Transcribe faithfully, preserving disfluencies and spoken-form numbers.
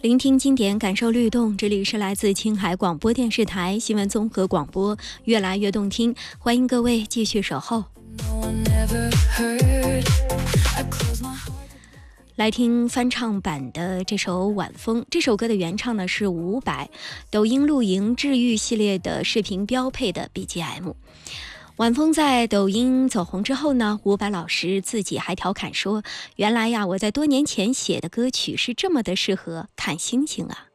聆听经典，感受律动。这里是来自青海广播电视台新闻综合广播，越来越动听。欢迎各位继续守候。来听翻唱版的这首《晚风》。这首歌的原唱呢是伍佰，抖音露营治愈系列的视频标配的 B G M。晚风在抖音走红之后呢，伍佰老师自己还调侃说，原来呀，我在多年前写的歌曲是这么的适合看星星啊。